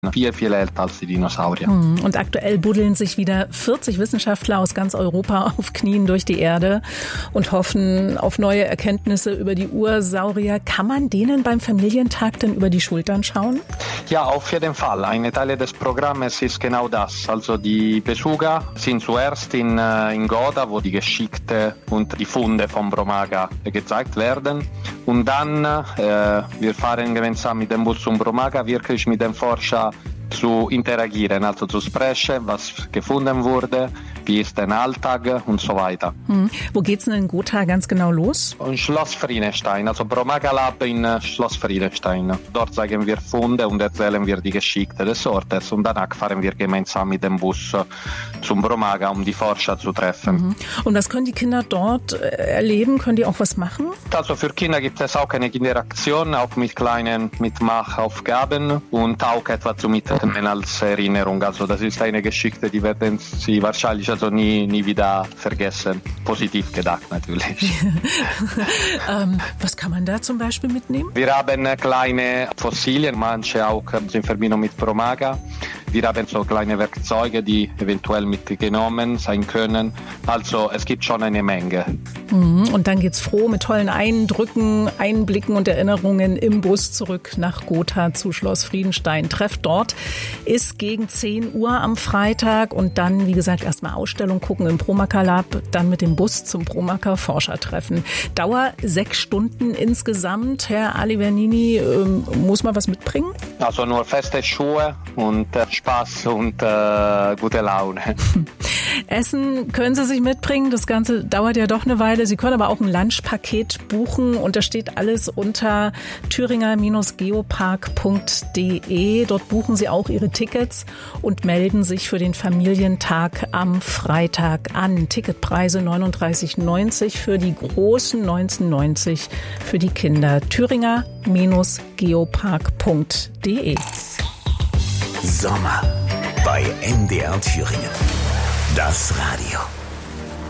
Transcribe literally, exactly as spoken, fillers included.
Viel, viel älter als die Dinosaurier. Und aktuell buddeln sich wieder vierzig Wissenschaftler aus ganz Europa auf Knien durch die Erde und hoffen auf neue Erkenntnisse über die Ursaurier. Kann man denen beim Familientag denn über die Schultern schauen? Ja, auf jeden Fall. Ein Teil des Programms ist genau das. Also die Besucher sind zuerst in, in Goda, wo die Geschichte und die Funde von Bromaga gezeigt werden. Und dann, äh, wir fahren gemeinsam mit dem Bus zum Bromaga, wirklich mit den Forschern zu interagieren, also zu sprechen, was gefunden wurde, wie ist der Alltag und so weiter. Hm. Wo geht's denn in Gotha ganz genau los? In Schloss Friedenstein, also Bromaga Lab in Schloss Friedenstein. Dort zeigen wir Funde und erzählen wir die Geschichte des Ortes und danach fahren wir gemeinsam mit dem Bus zum Bromaga, um die Forscher zu treffen. Mhm. Und was können die Kinder dort erleben? Können die auch was machen? Also für Kinder gibt es auch eine Interaktion, auch mit kleinen Mitmachaufgaben und auch etwas zu mitnehmen als Erinnerung. Also das ist eine Geschichte, die werden sie wahrscheinlich also nie, nie wieder vergessen. Positiv gedacht natürlich. ähm, was kann man da zum Beispiel mitnehmen? Wir haben kleine Fossilien, manche auch in Verbindung mit Bromaga. Wir haben so kleine Werkzeuge, die eventuell mitgenommen sein können. Also es gibt schon eine Menge. Und dann geht's froh mit tollen Eindrücken, Einblicken und Erinnerungen im Bus zurück nach Gotha zu Schloss Friedenstein. Treff dort ist gegen zehn Uhr am Freitag und dann, wie gesagt, erstmal Ausstellung gucken im Bromaga Lab, dann mit dem Bus zum Bromaga Forschertreffen. Dauer sechs Stunden insgesamt. Herr Ali Vernini, ähm, muss man was mitbringen? Also nur feste Schuhe und äh, Spaß und äh, gute Laune. Essen können Sie sich mitbringen. Das Ganze dauert ja doch eine Weile. Sie können aber auch ein Lunchpaket buchen und da steht alles unter thüringer geopark punkt de. Dort buchen Sie auch Ihre Tickets und melden sich für den Familientag am Freitag an. Ticketpreise neununddreißig neunzig für die Großen, neunzehn neunzig für die Kinder. thüringer geopark punkt de. Sommer bei M D R Thüringen. Das Radio.